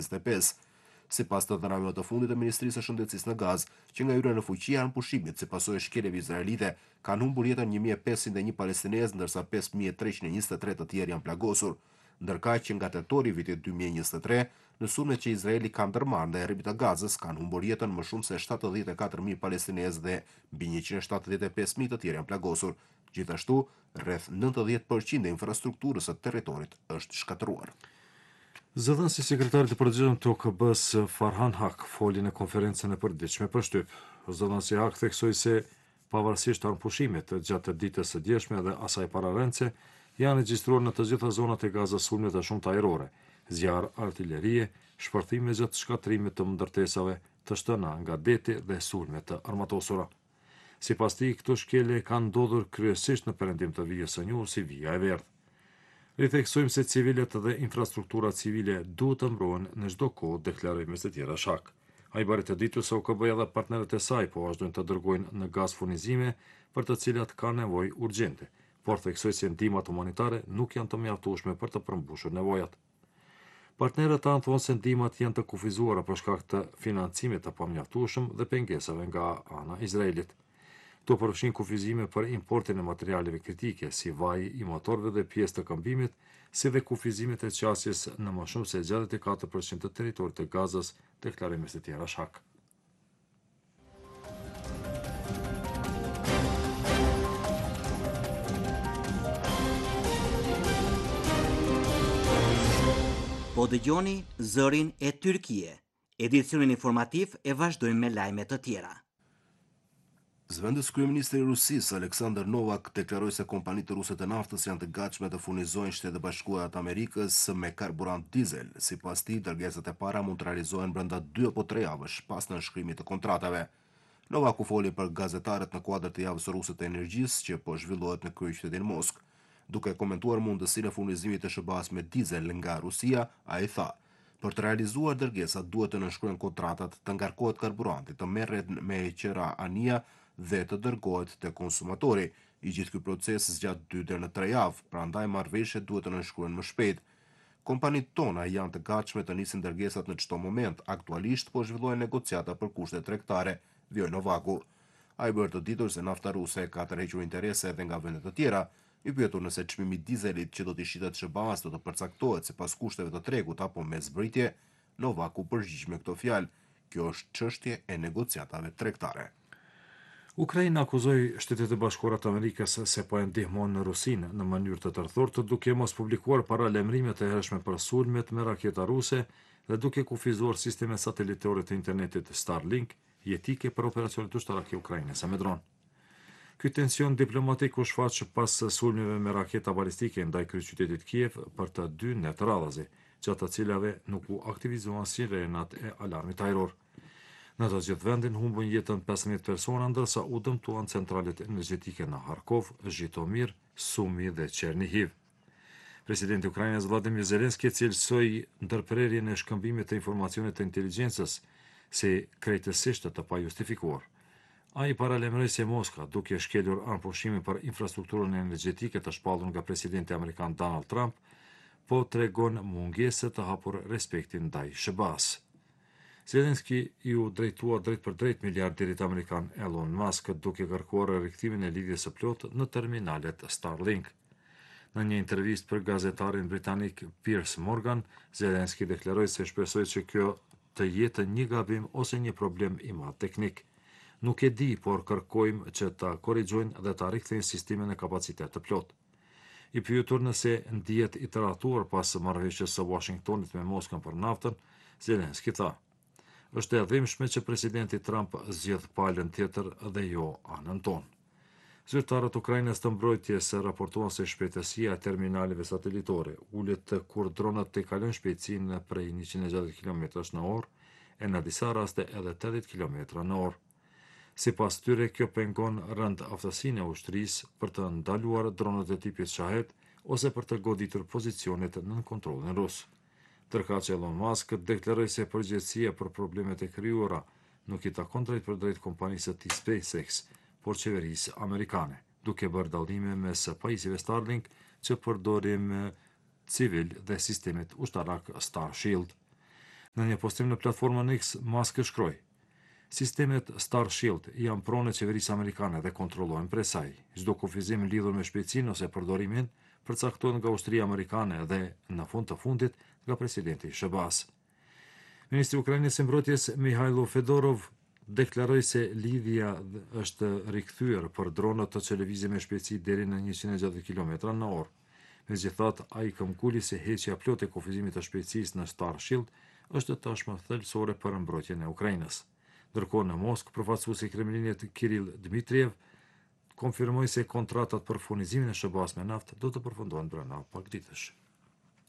2025. Sipas të dhënave të fundit të Ministrisë së Shëndetësisë në Gazë, që nga hyrja në fuqi janë pushimit si pasojë e shkeljeve izraelite, kanë humbur jetën 1501 palestinezë, ndërsa 5323 të tjerë janë plagosur. Ndërkaq që nga tetori vitit 2023, në sulmet që Izraeli ka ndërmarrë ndaj rrymit të Gazës, kanë humbur jetën më shumë se 74.000 palestinezë dhe mbi 175.000 të tjerë janë plagosur. Gjithashtu, rreth 90% e infrastrukturës së territorit është shkatëruar. Zëdhënësi sekretarit të përgjithshëm të OKB-s Farhan Haq foli në konferencën e përditshme për shtyp. Zëdhënësi Haq theksoi se pavarësisht pushimit gjatë ditës së djeshme dhe asaj pararendse, janë regjistruar në të gjitha zonat e Gazës sulme të shumta ajrore, zjarr artillerie, shpërthime gjatë shkatërimit të ndërtesave të shtëna nga deti dhe sulme të armatosura. Sipas tij, këto shkelje kanë ndodhur kryesisht në perëndim të vijës së njohur si Vija e Verdhë. Ritheksojmë se civilet dhe infrastruktura civile duhet të mbrohen në çdo kohë, deklaroi mes të tjera Shak. Ai bëri të ditur se OKB-ja dhe partnerët e saj po vazhdojnë të dërgojnë në gaz furnizime për të cilat ka nevojë urgjente, por theksoi se ndihmat humanitare nuk janë të mjaftueshme për të përmbushur nevojat. Partnerët tanë thonë se ndihmat janë të kufizuara për shkak të financimit të pamjaftueshëm dhe pengesave nga ana e Izraelit. To përfshin kufizime për importin e materialeve kritike, si vaji i motorëve dhe pjesë të këmbimit, si dhe kufizimet e qasjes në më shumë se 64% të territorit të Gazës, deklaroi mes të tjera Shak. Po dëgjoni zërin e Tyrkie. Edicionin informativ e vazhdojmë me lajme të tjera. Zëvendës kryeministri i Rusisë Aleksandr Novak deklaroi se kompanitë ruse të naftës janë të gatshme të furnizojnë Shtetet e Bashkuara të Amerikës me karburant dizel. Sipas tij, dërgesat e para mund të realizohen brenda 2 apo 3 javësh pas nënshkrimit të kontratave. Novak u foli për gazetarët në kuadër të javës ruse të energjisë që po zhvillohet në kryeqytetin Moskë. Duke komentuar mundësinë e furnizimit të SBA-s me dizel nga Rusia, ai tha: "Për të realizuar dërgesat duhet të nënshkruhen kontratat, të ngarkohet karburanti, të merret me qera anija dhe të dërgohet te konsumatori. I gjithë ky proces zgjat 2 deri në 3 javë, prandaj marrëveshjet duhet të nënshkruhen më shpejt. Kompanitë tona janë të gatshme të nisin dërgesat në çdo moment. Aktualisht po zhvillohen negociata për kushte tregtare", vjoj Novaku. Ai bëri të ditur se nafta ruse ka tërhequr interese edhe nga vende të tjera. I pyetur nëse çmimi i dizelit që do t'i shitet SBA-s do të përcaktohet sipas kushteve të tregut apo me zbritje, Novaku përgjigj me këto fjalë: "Kjo është çështje e negociatave tregtare." Ukraina akuzoi Shtetet e Bashkuara të Amerikës se po e ndihmon në Rusinë në mënyrë të tërthurtë, duke mos publikuar paralajmërime të hershme për sulmet me raketa ruse dhe duke kufizuar sisteme satelitore të internetit Starlink, jetike për operacionet ushtarake ukrainase me dron. Ky tension diplomatik u shfaq pas sulmeve me raketa balistike ndaj kryeqytetit Kiev për të 2 net radhazi, gjatë të cilave nuk u aktivizuan sirenat e alarmit ajror. Në të gjithë vendin humbën jetën 15 persona, ndërsa u dëmtuan centralet energjetike në Harkov, Zhitomir, Sumi dhe Chernihiv. Presidenti i Ukrainës Vladimir Zelenski cilësoi ndërprerjen e shkëmbimit të informacionit të inteligjencës si krejtësisht të pajustifikuar. Ai paralajmëroi se Moska, duke shkelur anëpushime për infrastrukturën energjetike të shpallur nga presidenti amerikan Donald Trump, po tregon mungesë të hapur respektin ndaj SBA-s. Zelenski ju drejtua drejt për drejt miliarderit amerikan Elon Musk duke kërkuar rikthimin e lidhjes së plotë në terminalet Starlink. Në një intervistë për gazetarin britanik Piers Morgan, Zelenski deklaroi se shpresoi që kjo të jetë një gabim ose një problem i madh teknik. Nuk e di, por kërkojmë që ta korrigjojnë dhe ta rikthejnë sistemin e kapacitet të plot. I pyetur nëse ndihet i tërhetuar pas marrëveshjes së Washingtonit me Moskën për naftën, Zelenski tha: "Është e dhimbshme që presidenti Trump zgjedh palën tjetër dhe jo anën tonë." Zyrtarët Ukrainës të mbrojtjes raportuan se shpejtësia e terminaleve satelitore ulet kur dronët të kalojnë shpejtësinë prej 160 km/h e në disa raste edhe 80 km/h. Sipas tyre, kjo pengon rënd aftësinë e ushtrisë për të ndaluar dronët e tipit Shahed ose për të goditur pozicionet nën kontrollin rus. Ndërkaq Elon Musk deklaroi se përgjegjësia për problemet e krijuara nuk i takon drejt për drejt kompanisë së tij SpaceX, por qeverisë amerikane, duke bërë dallime mes pajisjeve Starlink që përdorim civil dhe sistemet ushtarak Starshield. Në një postim në platformën X, Musk shkroi: Sistemet Star Shield janë pronë e qeverisë amerikane dhe kontrollohen prej saj. Çdo kufizim lidhur me shpejtësinë ose përdorimin përcaktohet nga ushtria amerikane dhe, në fund të fundit, nga presidenti SBA-s. Ministri i Ukrainës së Mbrojtjes Mikhailo Fedorov deklaroi se lidhja është rikthyer për dronët të që lëvizin me shpejtësi deri në 160 km/h. Megjithatë, ai këmbguli se heqja plot e kufizimit të shpejtësisë në Star Shield është tashmë thelbësore për mbrojtjen e Ukrainës. Ndërkohë në Moskë, përfaqësuesi i Kremlinit Kirill Dmitriev konfirmoi se kontratat për furnizimin e SBA-s me naftë do të përfundohen brenda pak ditësh.